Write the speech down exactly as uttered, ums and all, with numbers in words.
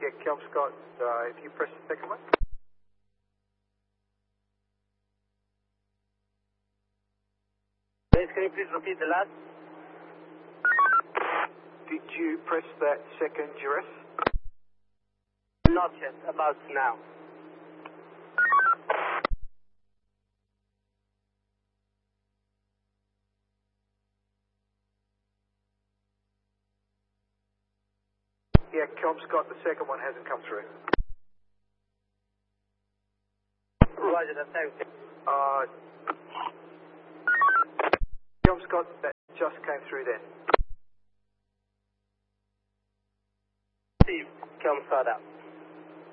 Yeah, Kelm Scott, uh, if you press the second one. Can you please repeat the last? Did you press that second duress? Not yet, about now. Yeah, Kelm Scott, the second one hasn't come through. Roger that, thank you. Uh, Kelm Scott, that just came through then. Steve, Kelm Scott out.